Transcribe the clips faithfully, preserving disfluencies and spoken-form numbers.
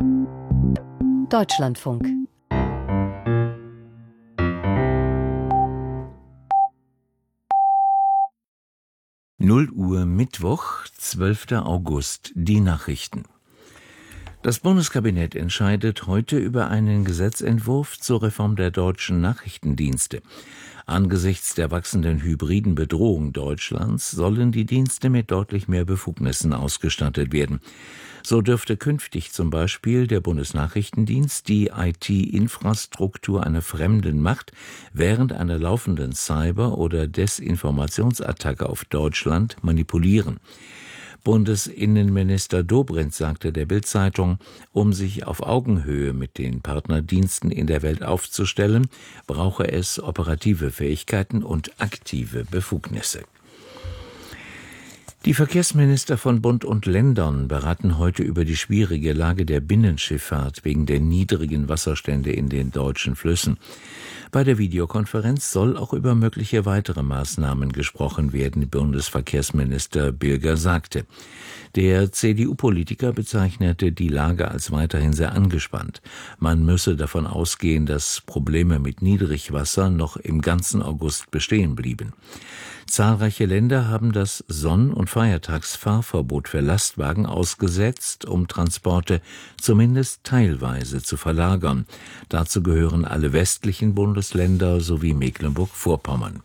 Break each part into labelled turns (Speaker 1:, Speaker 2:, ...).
Speaker 1: Deutschlandfunk.
Speaker 2: null Uhr Mittwoch, zwölfter August, die Nachrichten. Das Bundeskabinett entscheidet heute über einen Gesetzentwurf zur Reform der deutschen Nachrichtendienste. Angesichts der wachsenden hybriden Bedrohung Deutschlands sollen die Dienste mit deutlich mehr Befugnissen ausgestattet werden. So dürfte künftig zum Beispiel der Bundesnachrichtendienst die I T-Infrastruktur einer fremden Macht während einer laufenden Cyber- oder Desinformationsattacke auf Deutschland manipulieren. Bundesinnenminister Dobrindt sagte der Bild-Zeitung, um sich auf Augenhöhe mit den Partnerdiensten in der Welt aufzustellen, brauche es operative Fähigkeiten und aktive Befugnisse. Die Verkehrsminister von Bund und Ländern beraten heute über die schwierige Lage der Binnenschifffahrt wegen der niedrigen Wasserstände in den deutschen Flüssen. Bei der Videokonferenz soll auch über mögliche weitere Maßnahmen gesprochen werden, Bundesverkehrsminister Bilger sagte. Der C D U-Politiker bezeichnete die Lage als weiterhin sehr angespannt. Man müsse davon ausgehen, dass Probleme mit Niedrigwasser noch im ganzen August bestehen blieben. Zahlreiche Länder haben das Sonn- und Feiertagsfahrverbot für Lastwagen ausgesetzt, um Transporte zumindest teilweise zu verlagern. Dazu gehören alle westlichen Bundesländer sowie Mecklenburg-Vorpommern.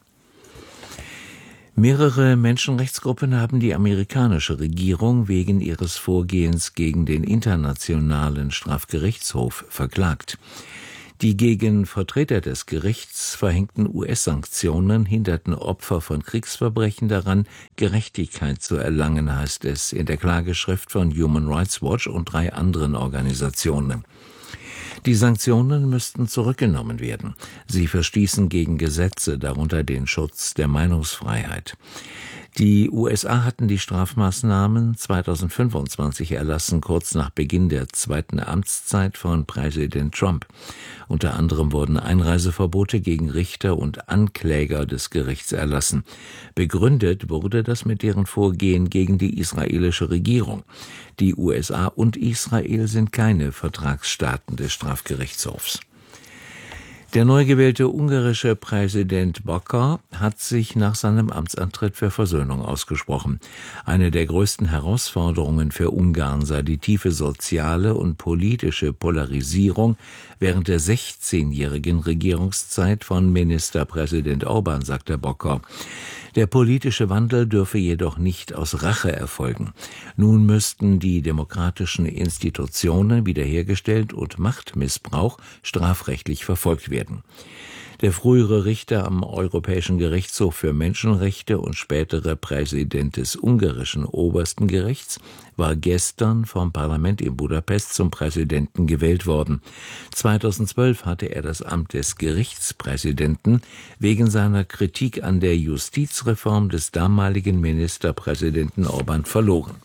Speaker 2: Mehrere Menschenrechtsgruppen haben die amerikanische Regierung wegen ihres Vorgehens gegen den Internationalen Strafgerichtshof verklagt. Die gegen Vertreter des Gerichts verhängten U S-Sanktionen hinderten Opfer von Kriegsverbrechen daran, Gerechtigkeit zu erlangen, heißt es in der Klageschrift von Human Rights Watch und drei anderen Organisationen. Die Sanktionen müssten zurückgenommen werden. Sie verstießen gegen Gesetze, darunter den Schutz der Meinungsfreiheit. Die U S A hatten die Strafmaßnahmen zweitausendfünfundzwanzig erlassen, kurz nach Beginn der zweiten Amtszeit von Präsident Trump. Unter anderem wurden Einreiseverbote gegen Richter und Ankläger des Gerichts erlassen. Begründet wurde das mit deren Vorgehen gegen die israelische Regierung. Die U S A und Israel sind keine Vertragsstaaten des Strafgerichtshofs. Der neu gewählte ungarische Präsident Bokar hat sich nach seinem Amtsantritt für Versöhnung ausgesprochen. Eine der größten Herausforderungen für Ungarn sei die tiefe soziale und politische Polarisierung während der sechzehnjährigen Regierungszeit von Ministerpräsident Orbán, sagte Bokar. Der politische Wandel dürfe jedoch nicht aus Rache erfolgen. Nun müssten die demokratischen Institutionen wiederhergestellt und Machtmissbrauch strafrechtlich verfolgt werden. Der frühere Richter am Europäischen Gerichtshof für Menschenrechte und spätere Präsident des ungarischen Obersten Gerichts war gestern vom Parlament in Budapest zum Präsidenten gewählt worden. zweitausendzwölf hatte er das Amt des Gerichtspräsidenten wegen seiner Kritik an der Justizreform des damaligen Ministerpräsidenten Orbán verloren.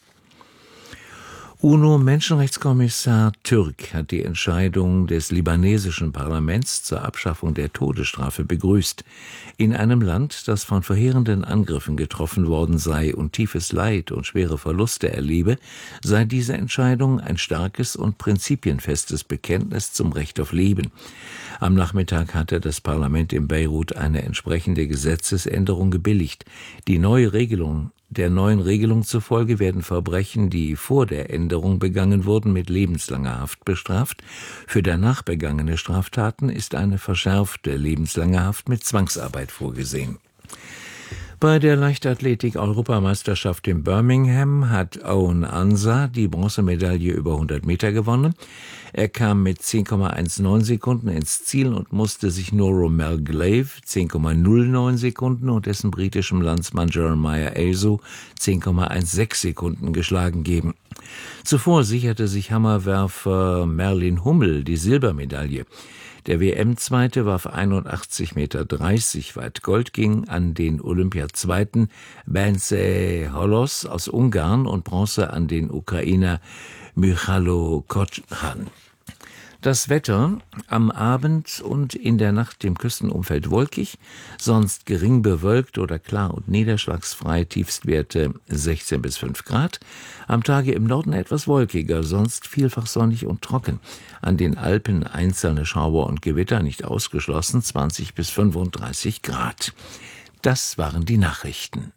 Speaker 2: UNO-Menschenrechtskommissar Türk hat die Entscheidung des libanesischen Parlaments zur Abschaffung der Todesstrafe begrüßt. In einem Land, das von verheerenden Angriffen getroffen worden sei und tiefes Leid und schwere Verluste erlebe, sei diese Entscheidung ein starkes und prinzipienfestes Bekenntnis zum Recht auf Leben. Am Nachmittag hatte das Parlament in Beirut eine entsprechende Gesetzesänderung gebilligt. Die neue Regelung Der neuen Regelung zufolge werden Verbrechen, die vor der Änderung begangen wurden, mit lebenslanger Haft bestraft. Für danach begangene Straftaten ist eine verschärfte lebenslange Haft mit Zwangsarbeit vorgesehen. Bei der Leichtathletik-Europameisterschaft in Birmingham hat Owen Ansah die Bronzemedaille über hundert Meter gewonnen. Er kam mit zehn Komma neunzehn Sekunden ins Ziel und musste sich nur Romel Glave zehn Komma null neun Sekunden und dessen britischem Landsmann Jeremiah Ayew zehn Komma sechzehn Sekunden geschlagen geben. Zuvor sicherte sich Hammerwerfer Merlin Hummel die Silbermedaille. Der W M-Zweite warf einundachtzig Komma dreißig Meter weit. Gold ging an den Olympiazweiten Bence Holos aus Ungarn und Bronze an den Ukrainer Michalo Kochan. Das Wetter: am Abend und in der Nacht im Küstenumfeld wolkig, sonst gering bewölkt oder klar und niederschlagsfrei, Tiefstwerte sechzehn bis fünf Grad. Am Tage im Norden etwas wolkiger, sonst vielfach sonnig und trocken. An den Alpen einzelne Schauer und Gewitter, nicht ausgeschlossen, zwanzig bis fünfunddreißig Grad. Das waren die Nachrichten.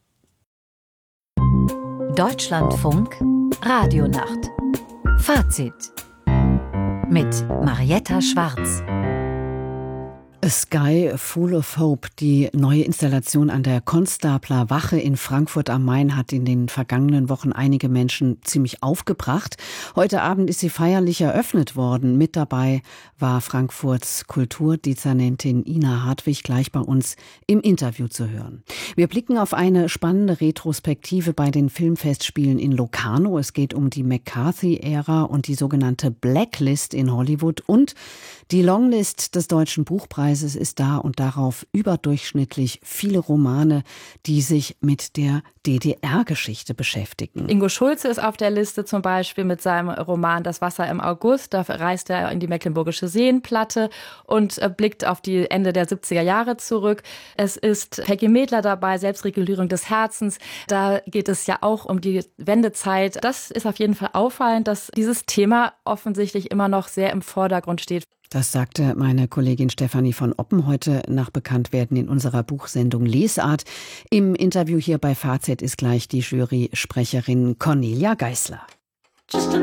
Speaker 1: Deutschlandfunk Radionacht. Fazit mit Marietta Schwarz.
Speaker 3: A Sky Full of Hope, die neue Installation an der Konstabler Wache in Frankfurt am Main, hat in den vergangenen Wochen einige Menschen ziemlich aufgebracht. Heute Abend ist sie feierlich eröffnet worden. Mit dabei war Frankfurts Kulturdezernentin Ina Hartwig, gleich bei uns im Interview zu hören. Wir blicken auf eine spannende Retrospektive bei den Filmfestspielen in Locarno. Es geht um die McCarthy-Ära und die sogenannte Blacklist in Hollywood, und die Longlist des Deutschen Buchpreises ist da und darauf überdurchschnittlich viele Romane, die sich mit der D D R-Geschichte beschäftigen.
Speaker 4: Ingo Schulze ist auf der Liste, zum Beispiel mit seinem Roman Das Wasser im August. Da reist er in die Mecklenburgische Seenplatte und blickt auf die Ende der siebziger Jahre zurück. Es ist Peggy Medler dabei, Selbstregulierung des Herzens. Da geht es ja auch um die Wendezeit. Das ist auf jeden Fall auffallend, dass dieses Thema offensichtlich immer noch sehr im Vordergrund steht.
Speaker 3: Das sagte meine Kollegin Stefanie von Oppen heute nach Bekanntwerden in unserer Buchsendung Lesart. Im Interview hier bei Fazit ist gleich die Jury-Sprecherin Cornelia Geisler.
Speaker 5: Just